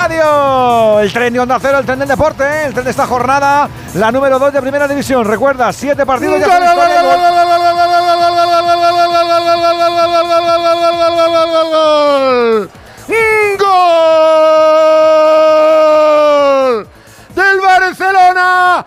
estadio. El tren de Onda Cero, el tren del deporte, el tren de esta jornada, la número 2 de Primera División. Recuerda, 7 partidos ya. ¡Gol! ¡Del Barcelona!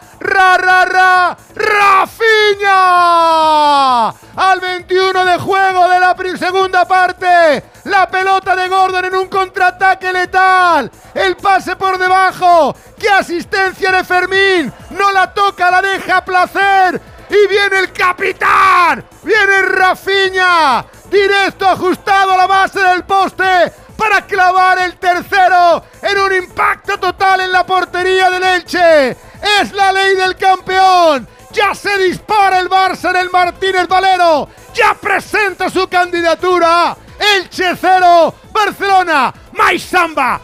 ¡Rafinha! Al 21 de juego de la segunda parte, la pelota de Gordon en un contraataque letal, el pase por debajo, ¡qué asistencia de Fermín! No la toca, la deja a placer, y viene el capitán, viene Rafinha, directo ajustado a la base del poste, para clavar el tercero en un impacto total en la portería del Elche. Es la ley del campeón. Ya se dispara el Barça en el Martínez Valero. Ya presenta su candidatura. Elche 0, Barcelona. ¡Mais samba!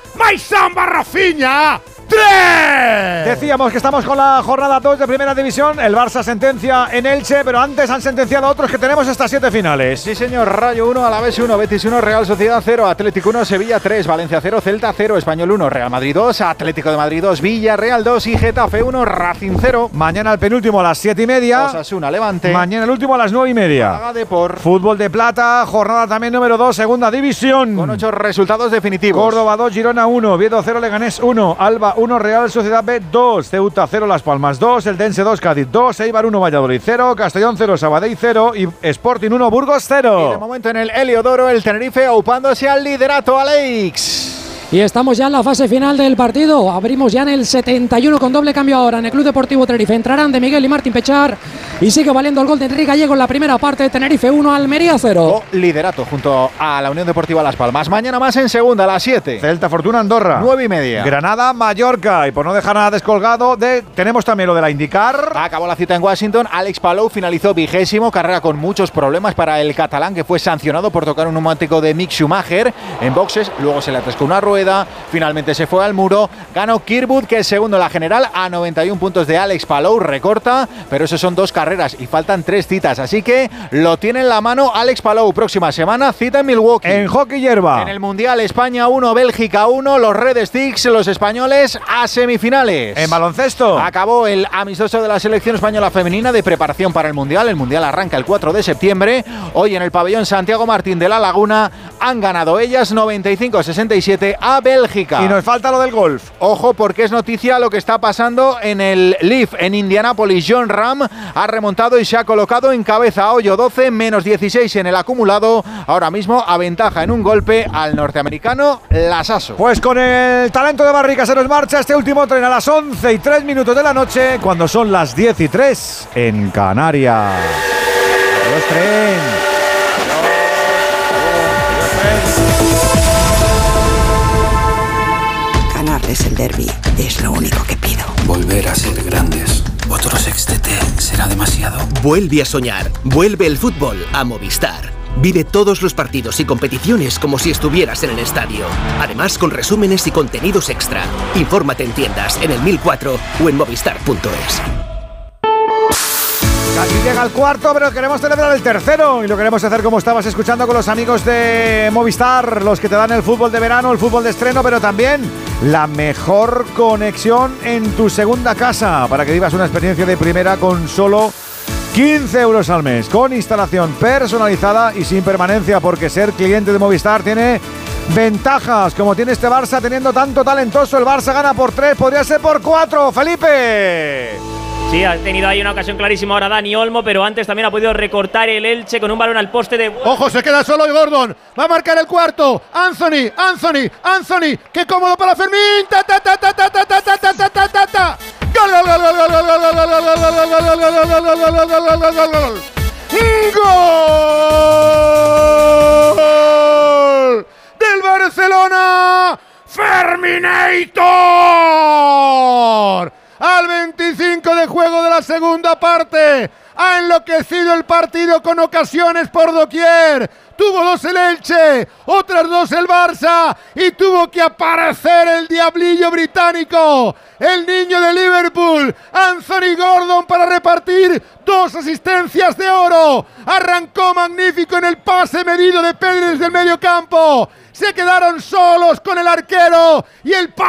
Rafinha! 3. Decíamos que estamos con la jornada 2 de Primera División. El Barça sentencia en Elche, pero antes han sentenciado a otros que tenemos hasta 7 finales. Sí, señor. Rayo 1, Alavés 1, Betis 1, Real Sociedad 0, Atlético 1, Sevilla 3, Valencia 0, Celta 0, Español 1, Real Madrid 2, Atlético de Madrid 2, Villarreal 2 y Getafe 1, Racing 0. Mañana el penúltimo a las 7:30. Osasuna, Levante. Mañana el último a las 9:30. Málaga Depor. Fútbol de plata, jornada también número 2, Segunda División. Con 8 resultados definitivos. Córdoba 2, Girona 1, Oviedo 0, Leganés 1, Alba 1, Real Sociedad B 2, Ceuta 0, Las Palmas 2, Eldense 2, Cádiz 2, Eibar 1, Valladolid 0, Castellón 0, Sabadell 0 y Sporting 1, Burgos 0. Y de momento en el Heliodoro, el Tenerife aupándose al liderato, Alex. Y estamos ya en la fase final del partido. Abrimos ya en el 71 con doble cambio ahora en el Club Deportivo Tenerife. Entrarán de Miguel y Martín Pechar. Y sigue valiendo el gol de Enrique Gallego en la primera parte. Tenerife 1, Almería 0. Liderato junto a la Unión Deportiva Las Palmas. Mañana más en segunda a las 7. Celta Fortuna Andorra. 9:30. Granada Mallorca. Y por no dejar nada descolgado, tenemos también lo de la IndyCar. Acabó la cita en Washington. Alex Palou finalizó 20º. Carrera con muchos problemas para el catalán, que fue sancionado por tocar un neumático de Mick Schumacher en boxes. Luego se le atascó una rueda. Finalmente se fue al muro. Ganó Kirkwood, que es segundo en la general, a 91 puntos de Alex Palou. Recorta, pero eso son 2 carreras y faltan 3 citas. Así que lo tiene en la mano Alex Palou. Próxima semana, cita en Milwaukee. En hockey hierba. En el Mundial, España 1, Bélgica 1. Los Red Sticks, los españoles, a semifinales. En baloncesto. Acabó el amistoso de la selección española femenina de preparación para el Mundial. El Mundial arranca el 4 de septiembre. Hoy en el pabellón Santiago Martín de La Laguna han ganado ellas 95-67 a Bélgica. Y nos falta lo del golf. Ojo, porque es noticia lo que está pasando en el Leaf en Indianápolis. Jon Rahm ha remontado y se ha colocado en cabeza. Hoyo 12, menos 16 en el acumulado. Ahora mismo aventaja en un golpe al norteamericano Lasasso. Pues con el talento de Barrica se nos marcha este último tren a las 11:03 de la noche, cuando son las 10:03 en Canarias. Adiós, tren. Ganarles el derbi es lo único que pido. Volver a ser grandes. Otro sextete será demasiado. Vuelve a soñar. Vuelve el fútbol a Movistar. Vive todos los partidos y competiciones como si estuvieras en el estadio. Además, con resúmenes y contenidos extra. Infórmate en tiendas, en el 1004 o en movistar.es. Casi llega el cuarto, pero queremos celebrar el tercero y lo queremos hacer como estabas escuchando con los amigos de Movistar, los que te dan el fútbol de verano, el fútbol de estreno, pero también la mejor conexión en tu segunda casa para que vivas una experiencia de primera con solo 15 euros al mes, con instalación personalizada y sin permanencia, porque ser cliente de Movistar tiene ventajas, como tiene este Barça teniendo tanto talentoso. El Barça gana por 3, podría ser por 4, Felipe. Sí, ha tenido ahí una ocasión clarísima ahora Dani Olmo, pero antes también ha podido recortar el Elche con un balón al poste de... ¡Ojo, se queda solo Gordon! ¡Va a marcar el cuarto! ¡Anthony! ¡Qué cómodo para Fermín! ¡Ta, ta, ta, ta, ta, ta, ta, ta, ta, ta, ta, ta! ¡Gol, gol, gol, gol, gol, gol, gol, gol, gol, gol, gol! ¡Gol del Barcelona! ¡Ferminator! Al 25 de juego de la segunda parte, ha enloquecido el partido con ocasiones por doquier. Tuvo 2 el Elche, otras 2 el Barça y tuvo que aparecer el diablillo británico, el niño de Liverpool, Anthony Gordon, para repartir 2 asistencias de oro. Arrancó magnífico en el pase medido de Pedri desde el medio campo. Se quedaron solos con el arquero y el